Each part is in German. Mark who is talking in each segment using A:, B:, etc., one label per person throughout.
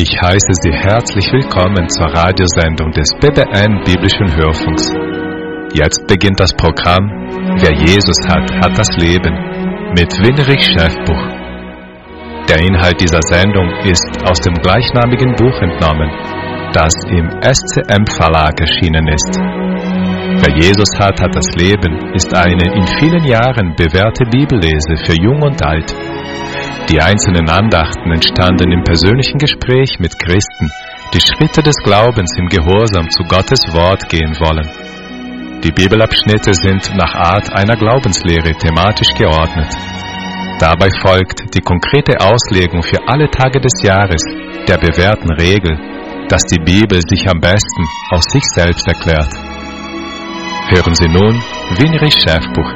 A: Ich heiße Sie herzlich willkommen zur Radiosendung des BBN Biblischen Hörfunks. Jetzt beginnt das Programm Wer Jesus hat, hat das Leben mit Winrich Schäfbuch. Der Inhalt dieser Sendung ist aus dem gleichnamigen Buch entnommen, das im SCM Verlag erschienen ist. Wer Jesus hat, hat das Leben ist eine in vielen Jahren bewährte Bibellese für Jung und Alt. Die einzelnen Andachten entstanden im persönlichen Gespräch mit Christen, die Schritte des Glaubens im Gehorsam zu Gottes Wort gehen wollen. Die Bibelabschnitte sind nach Art einer Glaubenslehre thematisch geordnet. Dabei folgt die konkrete Auslegung für alle Tage des Jahres der bewährten Regel, dass die Bibel sich am besten aus sich selbst erklärt. Hören Sie nun Winrich Schäfbuch.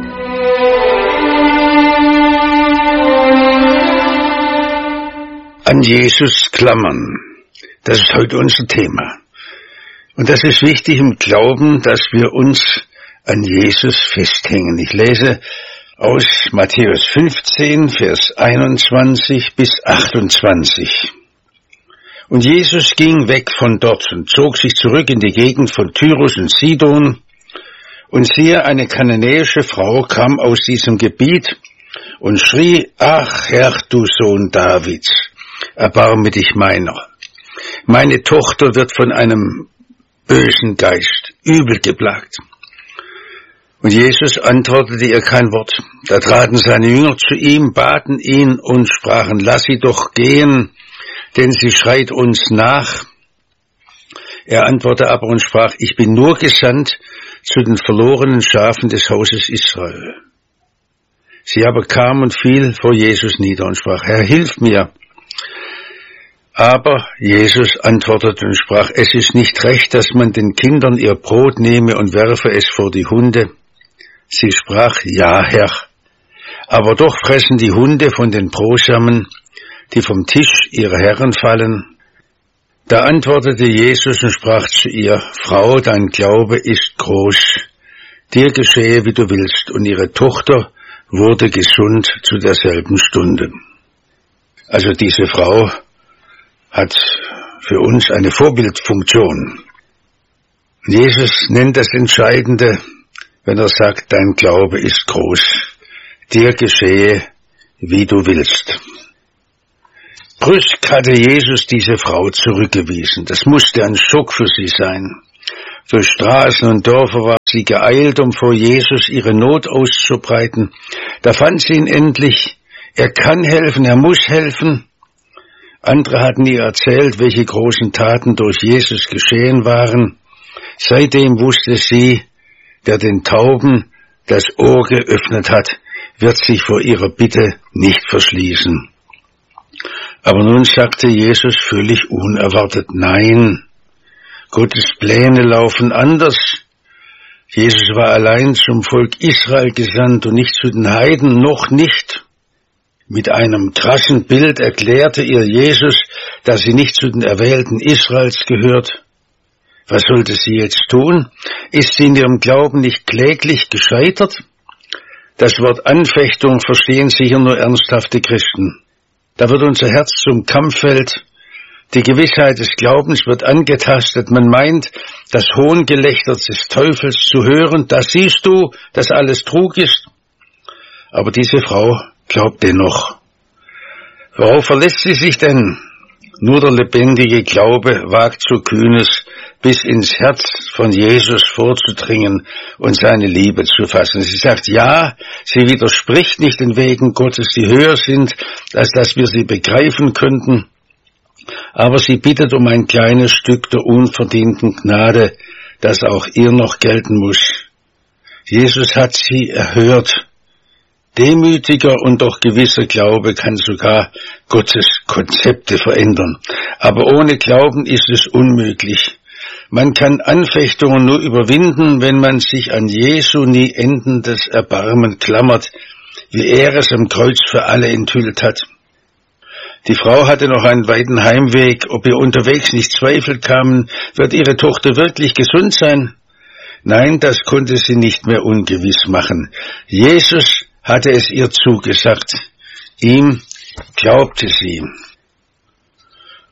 B: An Jesus klammern. Das ist heute unser Thema. Und das ist wichtig im Glauben, dass wir uns an Jesus festhängen. Ich lese aus Matthäus 15, Vers 21 bis 28. Und Jesus ging weg von dort und zog sich zurück in die Gegend von Tyrus und Sidon. Und siehe, eine kananäische Frau kam aus diesem Gebiet und schrie: Ach Herr, du Sohn Davids, erbarme dich meiner. Meine Tochter wird von einem bösen Geist übel geplagt. Und Jesus antwortete ihr kein Wort. Da traten seine Jünger zu ihm, baten ihn und sprachen: Lass sie doch gehen, denn sie schreit uns nach. Er antwortete aber und sprach: Ich bin nur gesandt zu den verlorenen Schafen des Hauses Israel. Sie aber kam und fiel vor Jesus nieder und sprach: Herr, hilf mir. Aber Jesus antwortete und sprach: Es ist nicht recht, dass man den Kindern ihr Brot nehme und werfe es vor die Hunde. Sie sprach: Ja, Herr. Aber doch fressen die Hunde von den Brosamen, die vom Tisch ihrer Herren fallen. Da antwortete Jesus und sprach zu ihr: Frau, dein Glaube ist groß. Dir geschehe, wie du willst. Und ihre Tochter wurde gesund zu derselben Stunde. Also diese Frau hat für uns eine Vorbildfunktion. Jesus nennt das Entscheidende, wenn er sagt, dein Glaube ist groß. Dir geschehe, wie du willst. Brüsk hatte Jesus diese Frau zurückgewiesen. Das musste ein Schock für sie sein. Durch Straßen und Dörfer war sie geeilt, um vor Jesus ihre Not auszubreiten. Da fand sie ihn endlich. Er kann helfen, er muss helfen. Andere hatten ihr erzählt, welche großen Taten durch Jesus geschehen waren. Seitdem wusste sie, der den Tauben das Ohr geöffnet hat, wird sich vor ihrer Bitte nicht verschließen. Aber nun sagte Jesus völlig unerwartet: Nein, Gottes Pläne laufen anders. Jesus war allein zum Volk Israel gesandt und nicht zu den Heiden, noch nicht. Mit einem krassen Bild erklärte ihr Jesus, dass sie nicht zu den Erwählten Israels gehört. Was sollte sie jetzt tun? Ist sie in ihrem Glauben nicht kläglich gescheitert? Das Wort Anfechtung verstehen sicher nur ernsthafte Christen. Da wird unser Herz zum Kampffeld. Die Gewissheit des Glaubens wird angetastet. Man meint, das Hohngelächter des Teufels zu hören. Da siehst du, dass alles Trug ist. Aber diese Frau glaubt dennoch. Worauf verlässt sie sich denn? Nur der lebendige Glaube wagt so Kühnes, bis ins Herz von Jesus vorzudringen und seine Liebe zu fassen. Sie sagt ja, sie widerspricht nicht den Wegen Gottes, die höher sind, als dass wir sie begreifen könnten. Aber sie bittet um ein kleines Stück der unverdienten Gnade, das auch ihr noch gelten muss. Jesus hat sie erhört. Demütiger und doch gewisser Glaube kann sogar Gottes Konzepte verändern. Aber ohne Glauben ist es unmöglich. Man kann Anfechtungen nur überwinden, wenn man sich an Jesu nie endendes Erbarmen klammert, wie er es am Kreuz für alle enthüllt hat. Die Frau hatte noch einen weiten Heimweg. Ob ihr unterwegs nicht Zweifel kamen, wird ihre Tochter wirklich gesund sein? Nein, das konnte sie nicht mehr ungewiss machen. Jesus hatte es ihr zugesagt. Ihm glaubte sie.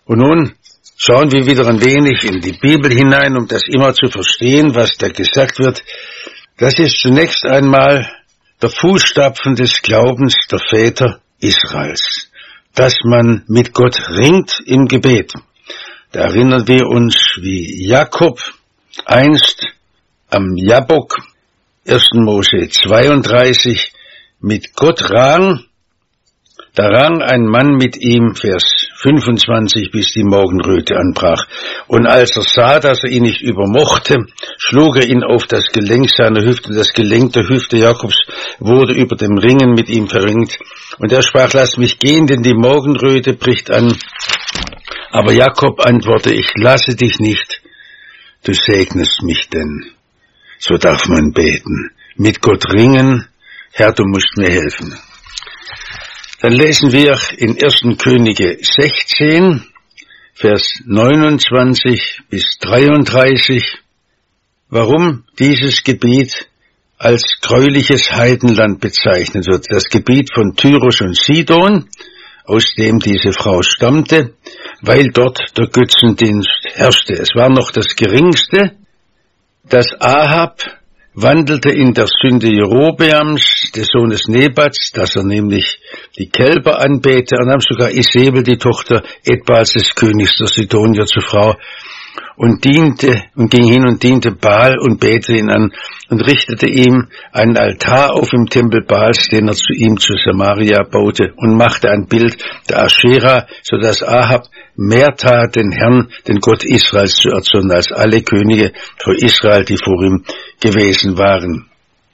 B: Und nun schauen wir wieder ein wenig in die Bibel hinein, um das immer zu verstehen, was da gesagt wird. Das ist zunächst einmal der Fußstapfen des Glaubens der Väter Israels, dass man mit Gott ringt im Gebet. Da erinnern wir uns, wie Jakob einst am Jabbok, 1. Mose 32, mit Gott rang. Da rang ein Mann mit ihm, Vers 25, bis die Morgenröte anbrach. Und als er sah, dass er ihn nicht übermochte, schlug er ihn auf das Gelenk seiner Hüfte. Das Gelenk der Hüfte Jakobs wurde über dem Ringen mit ihm verringt. Und er sprach, lass mich gehen, denn die Morgenröte bricht an. Aber Jakob antwortete, ich lasse dich nicht, du segnest mich denn. So darf man beten. Mit Gott ringen, Herr, du musst mir helfen. Dann lesen wir in 1. Könige 16, Vers 29 bis 33, warum dieses Gebiet als gräuliches Heidenland bezeichnet wird. Das Gebiet von Tyrus und Sidon, aus dem diese Frau stammte, weil dort der Götzendienst herrschte. Es war noch das Geringste, dass Ahab wandelte in der Sünde Jerobeams, des Sohnes Nebats, dass er nämlich die Kälber anbete, und nahm sogar Isabel, die Tochter Edbals des Königs der Sidonier, zur Frau, und ging hin und diente Baal und betete ihn an und richtete ihm einen Altar auf im Tempel Baals, den er zu ihm zu Samaria baute, und machte ein Bild der Aschera, so dass Ahab mehr tat, den Herrn, den Gott Israels zu erzürnen, als alle Könige vor Israel, die vor ihm gewesen waren.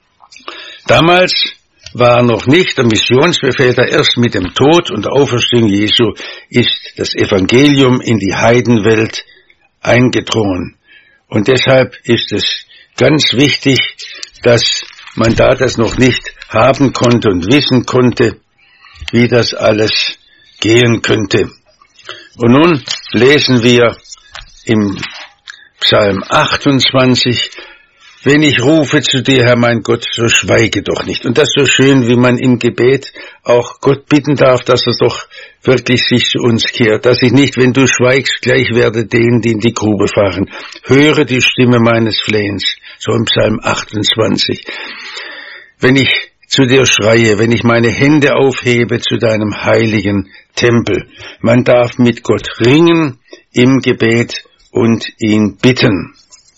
B: Damals war noch nicht der Missionsbefehl, da erst mit dem Tod und der Auferstehung Jesu ist das Evangelium in die Heidenwelt eingedrungen. Und deshalb ist es ganz wichtig, dass man da das noch nicht haben konnte und wissen konnte, wie das alles gehen könnte. Und nun lesen wir im Psalm 28, wenn ich rufe zu dir, Herr mein Gott, so schweige doch nicht. Und das ist so schön, wie man im Gebet auch Gott bitten darf, dass er doch wirklich sich zu uns kehrt, dass ich nicht, wenn du schweigst, gleich werde denen, die in die Grube fahren. Höre die Stimme meines Flehens, so im Psalm 28. Wenn ich zu dir schreie, wenn ich meine Hände aufhebe zu deinem heiligen Tempel. Man darf mit Gott ringen im Gebet und ihn bitten.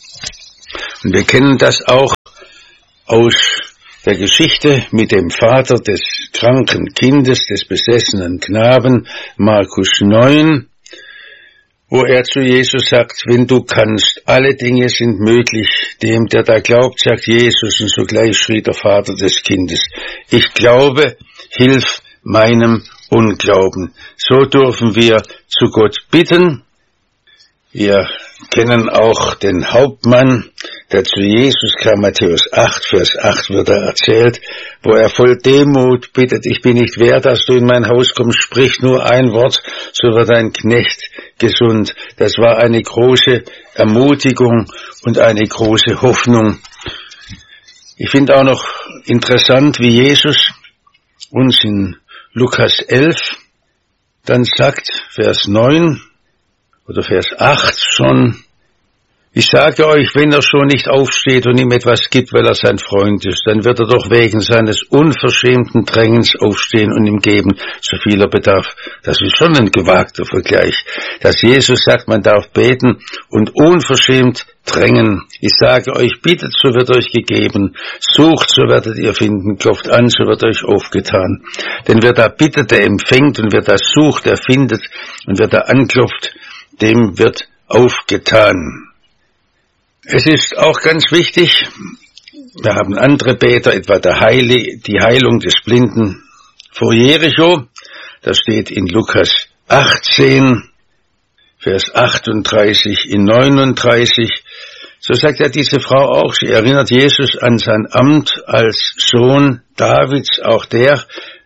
B: Und wir kennen das auch aus der Geschichte mit dem Vater des kranken Kindes, des besessenen Knaben, Markus 9, wo er zu Jesus sagt, wenn du kannst, alle Dinge sind möglich, dem, der da glaubt, sagt Jesus, und sogleich schrie der Vater des Kindes, ich glaube, hilf meinem Unglauben. So dürfen wir zu Gott bitten. Wir kennen auch den Hauptmann, der zu Jesus kam, Matthäus 8, Vers 8 wird er erzählt, wo er voll Demut bittet, ich bin nicht wert, dass du in mein Haus kommst, sprich nur ein Wort, so wird dein Knecht gesund. Das war eine große Ermutigung und eine große Hoffnung. Ich finde auch noch interessant, wie Jesus uns in Lukas 11 dann sagt, Vers 9, oder Vers 8 schon, ich sage euch, wenn er schon nicht aufsteht und ihm etwas gibt, weil er sein Freund ist, dann wird er doch wegen seines unverschämten Drängens aufstehen und ihm geben, so viel er bedarf. Das ist schon ein gewagter Vergleich, dass Jesus sagt, man darf beten und unverschämt drängen. Ich sage euch, bittet, so wird euch gegeben, sucht, so werdet ihr finden, klopft an, so wird euch aufgetan. Denn wer da bittet, der empfängt, und wer da sucht, der findet, und wer da anklopft, dem wird aufgetan. Es ist auch ganz wichtig, wir haben andere Beter, etwa die Heilung des Blinden vor Jericho, das steht in Lukas 18, Vers 38 in 39, so sagt ja diese Frau auch, sie erinnert Jesus an sein Amt als Sohn Davids, auch der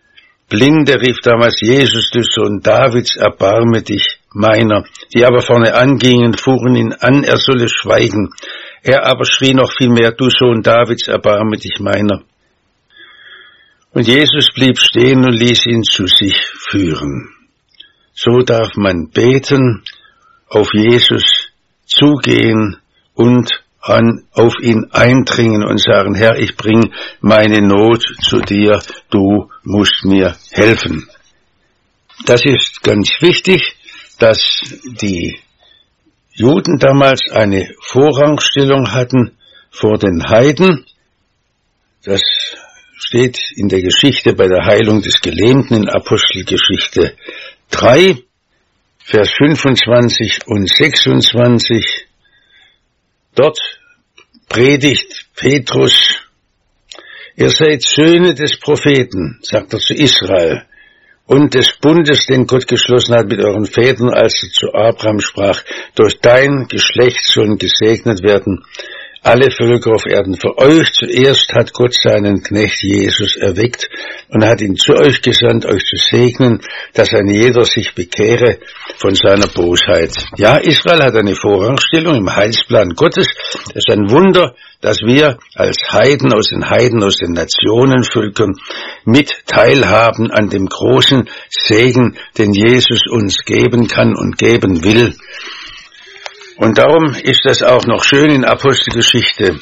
B: Blinde rief damals, Jesus, du Sohn Davids, erbarme dich meiner. Die aber vorne angingen, fuhren ihn an, er solle schweigen. Er aber schrie noch viel mehr, du Sohn Davids, erbarme dich meiner. Und Jesus blieb stehen und ließ ihn zu sich führen. so darf man beten, auf Jesus zugehen und auf ihn eindringen und sagen, Herr, ich bring meine Not zu dir, du musst mir helfen. Das ist ganz wichtig, dass die Juden damals eine Vorrangstellung hatten vor den Heiden. Das steht in der Geschichte bei der Heilung des Gelähmten in Apostelgeschichte 3, Vers 25 und 26. Dort predigt Petrus, ihr seid Söhne des Propheten, sagt er zu Israel, und des Bundes, den Gott geschlossen hat mit euren Vätern, als er zu Abraham sprach, durch dein Geschlecht sollen gesegnet werden alle Völker auf Erden. Für euch zuerst hat Gott seinen Knecht Jesus erweckt und hat ihn zu euch gesandt, euch zu segnen, dass ein jeder sich bekehre von seiner Bosheit. Ja, Israel hat eine Vorrangstellung im Heilsplan Gottes. Es ist ein Wunder, dass wir als Heiden, aus den Nationenvölkern mit teilhaben an dem großen Segen, den Jesus uns geben kann und geben will. Und darum ist das auch noch schön in Apostelgeschichte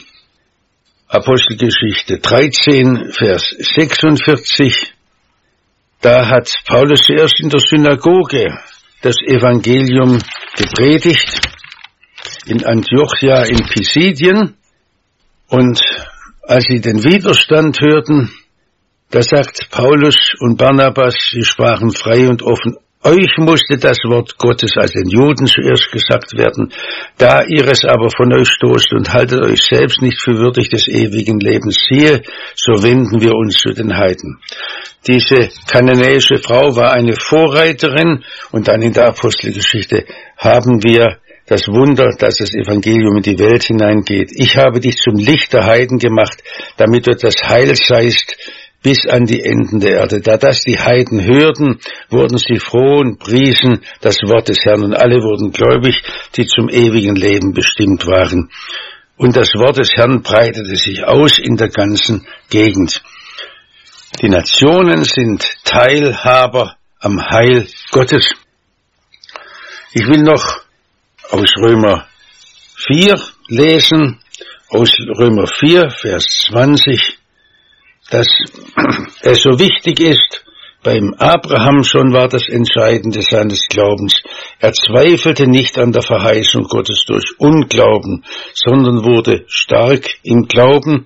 B: 13, Vers 46. Da hat Paulus zuerst in der Synagoge das Evangelium gepredigt, in Antiochia in Pisidien. Und als sie den Widerstand hörten, da sagt Paulus und Barnabas, sie sprachen frei und offen, euch musste das Wort Gottes als den Juden zuerst gesagt werden, da ihr es aber von euch stoßt und haltet euch selbst nicht für würdig des ewigen Lebens. Siehe, so wenden wir uns zu den Heiden. Diese kananäische Frau war eine Vorreiterin und dann in der Apostelgeschichte haben wir das Wunder, dass das Evangelium in die Welt hineingeht. Ich habe dich zum Licht der Heiden gemacht, damit du das Heil seist, bis an die Enden der Erde. Da das die Heiden hörten, wurden sie froh und priesen das Wort des Herrn, und alle wurden gläubig, die zum ewigen Leben bestimmt waren. Und das Wort des Herrn breitete sich aus in der ganzen Gegend. Die Nationen sind Teilhaber am Heil Gottes. Ich will noch aus Römer 4 lesen, aus Römer 4, Vers 20, dass es so wichtig ist, beim Abraham schon war das Entscheidende seines Glaubens. Er zweifelte nicht an der Verheißung Gottes durch Unglauben, sondern wurde stark im Glauben